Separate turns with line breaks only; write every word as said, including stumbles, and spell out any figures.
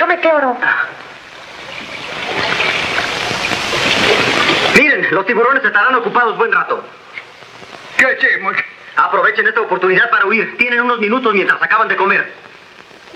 echó meteoro.
Miren, los tiburones estarán ocupados buen rato.
¿Qué hacemos?
Aprovechen esta oportunidad para huir. Tienen unos minutos mientras acaban de comer.